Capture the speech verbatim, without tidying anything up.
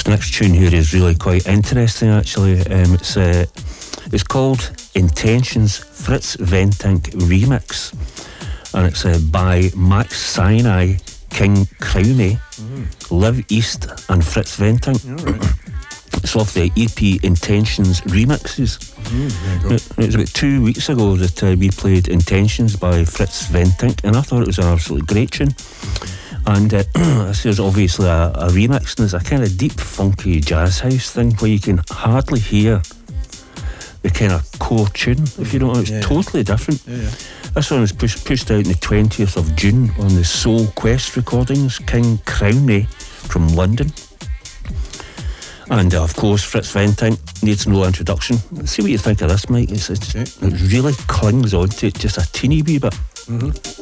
next tune here is really quite interesting, actually. Um, it's uh, it's called Intentions, Fritz Ventank Remix, and it's uh, by Max Sinai, King Crowney, mm. Liv East and Fritz Ventank. Right. It's off the E P Intentions Remixes. Mm, it, it was about two weeks ago that uh, we played Intentions by Fritz Ventank, and I thought it was an absolutely great tune. And uh, this is obviously a, a remix, and it's a kind of deep, funky jazz house thing where you can hardly hear the kind of core tune, if you know. It's yeah, totally yeah. different. Yeah, yeah. This one was pushed, pushed out on the twentieth of June on the Soul Quest recordings, King Crowney from London. And uh, of course, Fritz Ventank needs no introduction. See what you think of this, Mike. It's, it's, okay. It really clings on to it just a teeny wee bit. Mm-hmm.